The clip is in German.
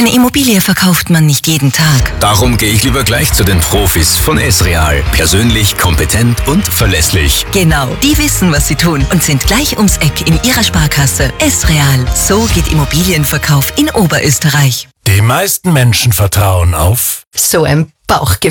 Eine Immobilie verkauft man nicht jeden Tag. Darum gehe ich lieber gleich zu den Profis von S-Real. Persönlich, kompetent und verlässlich. Genau, die wissen, was sie tun und sind gleich ums Eck in ihrer Sparkasse. S-Real, so geht Immobilienverkauf in Oberösterreich. Die meisten Menschen vertrauen auf So ein Bauchgefühl.